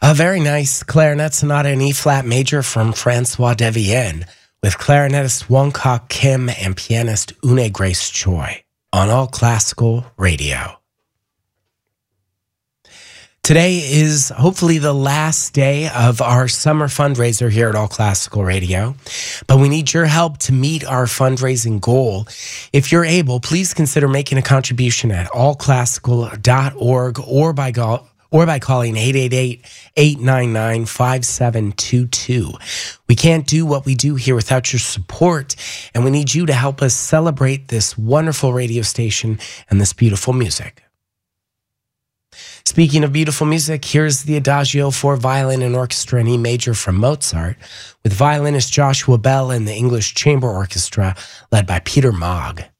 A very nice clarinet sonata in E-flat major from Francois Devienne with clarinetist Wong Kok Kim and pianist Une Grace Choi on All Classical Radio. Today is hopefully the last day of our summer fundraiser here at All Classical Radio, but we need your help to meet our fundraising goal. If you're able, please consider making a contribution at allclassical.org or by calling 888-899-5722. We can't do what we do here without your support, and we need you to help us celebrate this wonderful radio station and this beautiful music. Speaking of beautiful music, here's the Adagio for violin and orchestra in E major from Mozart, with violinist Joshua Bell and the English Chamber Orchestra led by Peter Mogg.